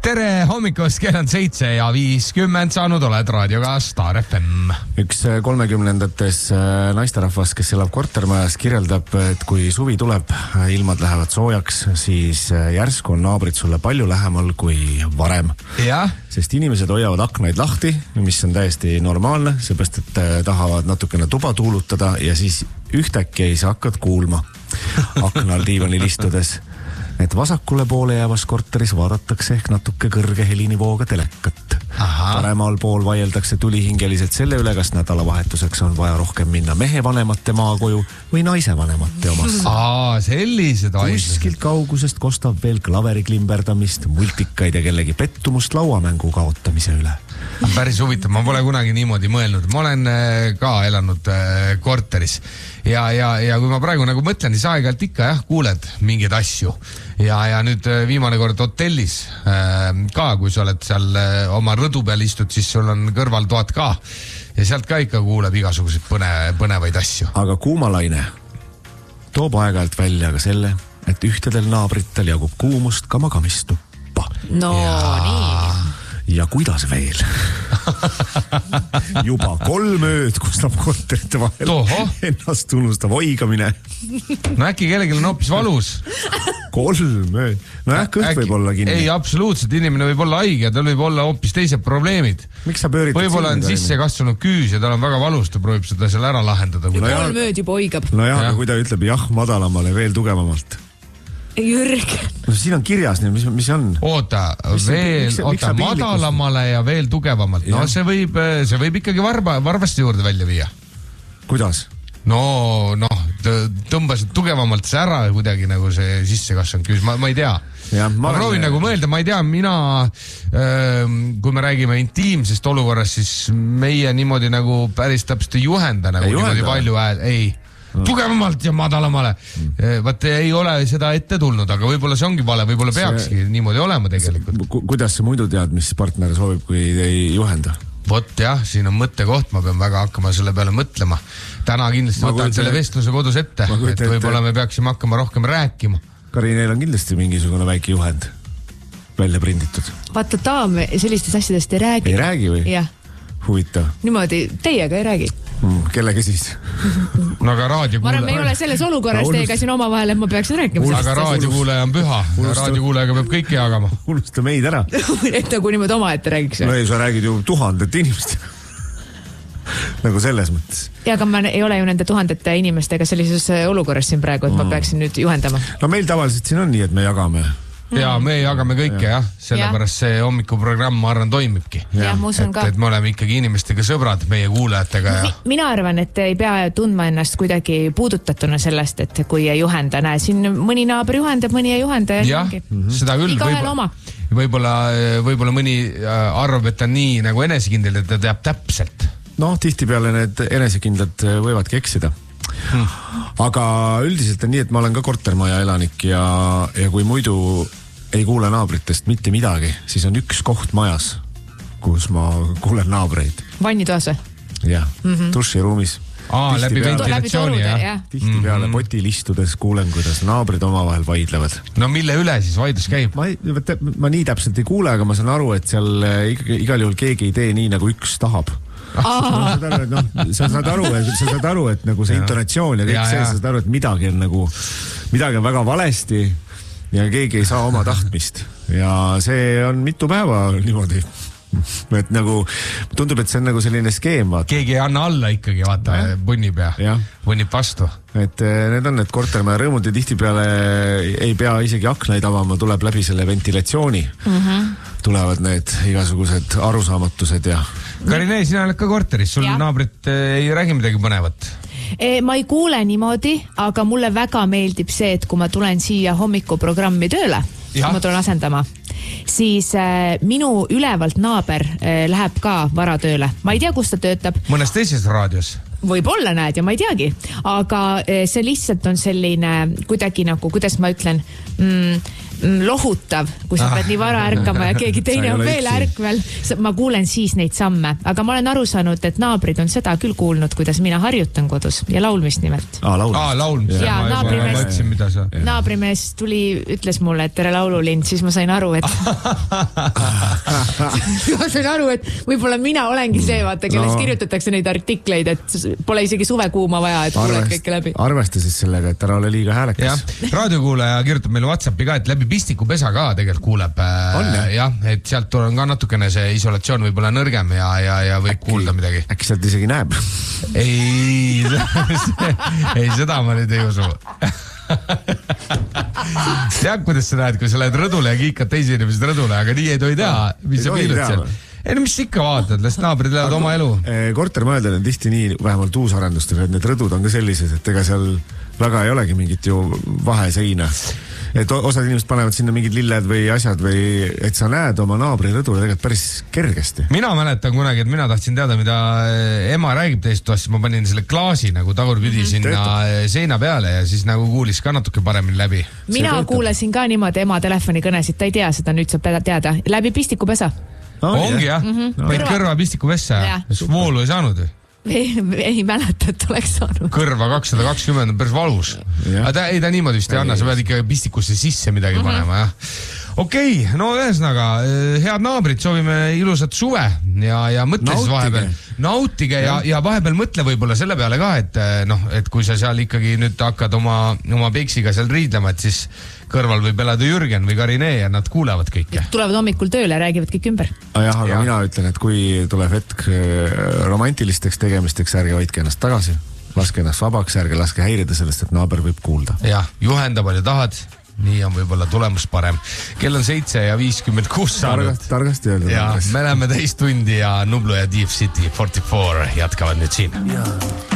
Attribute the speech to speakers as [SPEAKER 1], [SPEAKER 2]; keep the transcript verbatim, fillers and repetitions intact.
[SPEAKER 1] Tere hommikust, kell on seitse ja viiskümmend saanud, oled raadioga Star F M.
[SPEAKER 2] Üks kolmekümnendates naisterahvas, kes elab kortermajas, kirjeldab, et kui suvi tuleb, ilmad lähevad soojaks, siis järsku on naabrid sulle palju lähemal kui varem.
[SPEAKER 1] Ja?
[SPEAKER 2] Sest inimesed hoiavad aknaid lahti, mis on täiesti normaalne, seepärast, et tahavad natukene tuba tuulutada ja siis ühtäkki ei saa hakkad kuulma aknal diivanil istudes, et vasakule poole jäävas korteris vaadatakse ehk natuke kõrge helinivooga telekat.
[SPEAKER 1] Aha.
[SPEAKER 2] Paremal pool vaieldakse tulihingeliselt selle üle, kas nädalavahetuseks on vaja rohkem minna mehe vanemate maakoju või naise vanemate omas.
[SPEAKER 1] Aa, sellised vaidlused.
[SPEAKER 2] Kuskilt kaugusest kostab veel klaveri klimberdamist, multikaid ja kellegi pettumust lauamängu kaotamise üle.
[SPEAKER 1] Päris huvitav, ma pole kunagi niimoodi mõelnud. Ma olen ka elanud korteris ja, ja, ja kui ma praegu nagu mõtlen, siis aeg-ajalt ikka jah, kuuled mingeid asju. Ja, ja nüüd viimane kord hotellis ka, kui sa oled seal oma rõdu peal istud, siis sul on kõrval toad ka. Ja sealt ka ikka kuuleb igasuguseid põne, põnevaid asju.
[SPEAKER 2] Aga kuumalaine toob aeg-ajalt välja ka selle, et ühtedel naabritel jagub kuumust ka magamistuppa.
[SPEAKER 3] No ja. Nii.
[SPEAKER 2] Ja kuidas veel? Juba kolm ööd kostab korterite vahel.
[SPEAKER 1] Toho.
[SPEAKER 2] Ennast tunnustab oigamine.
[SPEAKER 1] No äkki kellelgi on hoopis valus.
[SPEAKER 2] Kolm ööd. No jah, kõht võib olla kinni.
[SPEAKER 1] Ei, absoluutselt. Inimene võib olla haige, tal võib olla hoopis teised probleemid.
[SPEAKER 2] Miks sa pööritad?
[SPEAKER 1] Võib-olla on sisse kasvanud küüs ja tal on väga valus, ta proovib seda seal ära lahendada.
[SPEAKER 3] No kolm ööd juba oigab.
[SPEAKER 2] No jah, ja. Kui ta ütleb jah madalamale veel tugevamalt.
[SPEAKER 3] Jürg.
[SPEAKER 2] No siin on kirjas, mis, mis on?
[SPEAKER 1] Oota, mis, veel, miks, oota, miks madalamale ja veel tugevamalt. No ja. see võib, see võib ikkagi varba, varvasti juurde välja viia.
[SPEAKER 2] Kuidas?
[SPEAKER 1] No, noh, tõmbasid tugevamalt see ära kuidagi nagu see sisse kasvanud küüs, ma, ma ei tea. Ja, ma, ma proovin nagu mõelda, ma ei tea, mina, kui me räägime intiimsest olukorrast, siis meie niimoodi nagu päris täpselt ei juhenda nagu ei niimoodi juhenda. Palju hääl, ei. No. Tugevamalt ja madalamale. Mm. Vaat ei ole seda ette tulnud, aga võib-olla see ongi vale, võib-olla peakski see, niimoodi olema tegelikult.
[SPEAKER 2] Ku, kuidas sa muidu tead, mis partner soovib, kui ei juhenda?
[SPEAKER 1] Vot jah, siin on mõttekoht, ma pean väga hakkama selle peale mõtlema. Täna kindlasti ma võtan kujutan, selle vestluse kodus ette, et võib-olla me peaksime hakkama rohkem rääkima.
[SPEAKER 2] Kari, neil on kindlasti mingisugune väike juhend välja prinditud.
[SPEAKER 3] Vaata, taam sellistest asjadest ei räägi.
[SPEAKER 2] Ei räägi või?
[SPEAKER 3] Jah.
[SPEAKER 2] Huvitav.
[SPEAKER 3] Niimoodi, teiega ei räägi.
[SPEAKER 2] Mm, kellega siis?
[SPEAKER 1] No aga raadiokuule...
[SPEAKER 3] Ma arvan, me ei ole selles olukorras teiega siin oma vahel, et ma peaksin rääkima.
[SPEAKER 1] Aga raadiokuuleja on püha. Raadiokuulejaga peab kõike jagama.
[SPEAKER 2] Unusta meid ära.
[SPEAKER 3] Et nagu niimoodi oma ette räägiks.
[SPEAKER 2] No ei, sa räägid ju tuhandete inimest. Nagu selles mõttes.
[SPEAKER 3] Ja, aga ma ei ole ju nende tuhandete inimestega sellises olukorras siin praegu, et ma peaksin nüüd juhendama.
[SPEAKER 2] No meil tavaliselt siin on nii, et me jagame...
[SPEAKER 1] Ja me jagame kõike ja. jah, sellepärast see hommikuprogramm ma arvan toimibki.
[SPEAKER 3] Ja, ma usun
[SPEAKER 1] et,
[SPEAKER 3] ka.
[SPEAKER 1] Et me oleme ikkagi inimestega sõbrad, meie kuulajatega. Ja...
[SPEAKER 3] Mi, mina arvan, et ei pea tundma ennast kuidagi puudutatuna sellest, et kui ei juhenda, näe, siin mõni naaber juhendab, mõni ei juhenda. Ja,
[SPEAKER 1] ja mm-hmm. seda küll.
[SPEAKER 3] Igahel oma.
[SPEAKER 1] Võib-olla, võib-olla mõni arvab, et ta on nii nagu enesekindel, et ta teab täpselt.
[SPEAKER 2] No, tihtipeale need enesekindlad võivadki eksida. Hmm. Aga üldiselt on nii, et ma olen ka kortermaja elanik ja, ja kui muidu ei kuule naabritest mitte midagi, siis on üks koht majas, kus ma kuulen naabreid.
[SPEAKER 3] Vannitoas või?
[SPEAKER 2] Jah, mm-hmm. duširuumis.
[SPEAKER 1] Aa, läbi ventilatsiooni, jah.
[SPEAKER 3] Ja.
[SPEAKER 2] Tihtipeale mm-hmm. potil istudes kuulen, kuidas naabrid omavahel vaidlevad.
[SPEAKER 1] No mille üle siis vaidlus käib?
[SPEAKER 2] Ma, ma nii täpselt ei kuule, aga ma saan aru, et seal igal juhul keegi ei tee nii, nagu üks tahab. Sa saad aru, et, no, sa saad aru, et, sa saad aru, et nagu see intonatsioon ja kõik ja, see, sa saad aru, et midagi on nagu, midagi on väga valesti ja keegi ei saa oma tahtmist. Ja see on mitu päeva niimoodi. Et nagu, tundub, et see on nagu selline skeem, vaata.
[SPEAKER 1] Keegi ei anna alla ikkagi, vaata, ja. Punnib ja, ja punnib vastu.
[SPEAKER 2] Et need on need kortermaja rõõmud ja tihtipeale ei pea isegi aknaid avama, tuleb läbi selle ventilatsiooni. Mm-hmm. Tulevad need igasugused arusaamatused ja...
[SPEAKER 1] Karine, sina oled ka korteris, sul ja. Naabrid ei räägi midagi põnevat?
[SPEAKER 3] E, ma ei kuule niimoodi, aga mulle väga meeldib see, et kui ma tulen siia hommikuprogrammi tööle, kui ma tulen asendama, siis äh, minu ülevalt naaber äh, läheb ka varatööle. Ma ei tea, kus ta töötab.
[SPEAKER 1] Mõnes teises raadios?
[SPEAKER 3] Võib-olla näed ja ma ei teagi, aga äh, see lihtsalt on selline kuidagi nagu, kuidas ma ütlen, mm, lohutav, kui sa pead nii vara ärkama ja keegi teine on veel ärkvel. Ma kuulen siis neid samme, aga ma olen aru saanud, et naabrid on seda küll kuulnud, kuidas mina harjutan kodus ja laulmist nimelt.
[SPEAKER 2] Aa, laulmist.
[SPEAKER 1] Aa, laulmist.
[SPEAKER 3] Ja, ja naabrimees,
[SPEAKER 1] ma mõtlesin, mida sa...
[SPEAKER 3] naabrimees tuli, ütles mulle, et tere laululind, siis ma sain aru, et ma sain aru, et võib-olla mina olengi see, vaata, kelles no. kirjutatakse neid artikleid, et pole isegi suvekuuma vaja, et kuuled kõike läbi.
[SPEAKER 2] Arvesta siis sellega, et ära ole liiga häälekas.
[SPEAKER 1] Raadiokuulaja kirjutab meile WhatsAppi ka, et läbi pistikupesa ka tegelikult kuuleb.
[SPEAKER 2] On,
[SPEAKER 1] jah, et sealt on ka natukene see isolatsioon võib-olla nõrgem ja, ja, ja võib äkki, kuulda midagi.
[SPEAKER 2] Äkki sealt isegi näeb?
[SPEAKER 1] Ei, ei, seda ma nüüd ei usu. Tead, kuidas sa näed, kui sa lähed rõdule ja kiikad teisi inimesed rõdule, aga nii ei tohi teha, mis sa piilud seal. Ei no mis ikka vaatad, las naabrid lähevad oma elu.
[SPEAKER 2] Kortermajadel on tihti nii, vähemalt uusarendustel, et need rõdud on ka sellised, et ega seal väga ei olegi mingit ju vaheseina. Et osad inimesed panevad sinna mingid lilled või asjad või et sa näed oma naabri rõdule tegelikult päris kergesti.
[SPEAKER 1] Mina mäletan kunagi, et mina tahtsin teada, mida ema räägib teist toast, siis ma panin selle klaasi nagu tagurpidi mm-hmm. sinna Töötab. Seina peale ja siis nagu kuulis ka natuke paremini läbi.
[SPEAKER 3] Mina kuulasin ka niimoodi ema telefonikõnesid, ta ei tea seda, nüüd saab teada. Läbi pistikupesa.
[SPEAKER 1] Oh, ongi jah, mm-hmm. no, paid kõrva pistikupessa ja voolu ei saanud või?
[SPEAKER 3] Ei, ei mäleta, et oleks saanud.
[SPEAKER 1] Kõrva kakssada kakskümmend on päris valus. Aga ta, ei, ta niimoodi vist ei anna, sa pead ikka pistikusse sisse midagi mm-hmm. panema, jah. Okei, okay, no ühesõnaga, head naabrid, soovime ilusat suve ja, ja mõtle siis vahepeal. Nautige ja, ja vahepeal mõtle võib-olla selle peale ka, et, noh, et kui sa seal ikkagi nüüd hakkad oma, oma peksiga seal riidlema, et siis kõrval võib elada Jürgen või Karine ja nad kuulevad kõike.
[SPEAKER 3] Tulevad hommikul tööle ja räägivad kõik ümber.
[SPEAKER 2] Ah, jah, aga ja. mina ütlen, et kui tuleb hetk romantilisteks tegemisteks, ärge hoidke ennast tagasi, laske ennast vabaks, ärge laske häirida sellest, et naaber võib kuulda.
[SPEAKER 1] Jah, juhenda palju tahad, nii on võib-olla tulemus parem. Kell on seitse ja viiskümmend kuus saanud.
[SPEAKER 2] Targasti öelda.
[SPEAKER 1] Ja me läheme teist tundi ja Nublu ja Deep City nelikümmend neli jätkavad nüüd siin. Ja.